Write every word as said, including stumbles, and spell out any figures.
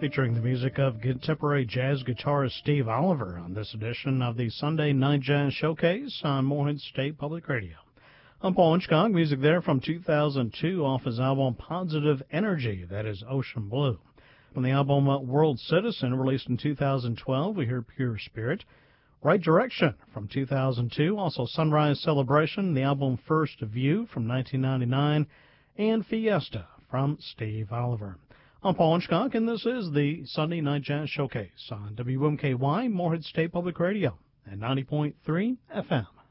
Featuring the music of contemporary jazz guitarist Steve Oliver on this edition of the Sunday Night Jazz Showcase on Morehead State Public Radio. I'm Paul Hitchcock. Music there from two thousand two off his album Positive Energy, that is Ocean Blue. From the album World Citizen, released in two thousand twelve, we hear Pure Spirit. Right Direction from two thousand two, also Sunrise Celebration, the album First View from nineteen ninety-nine, and Fiesta from Steve Oliver. I'm Paul Hitchcock, and this is the Sunday Night Jazz Showcase on W M K Y, Morehead State Public Radio, at ninety point three F M.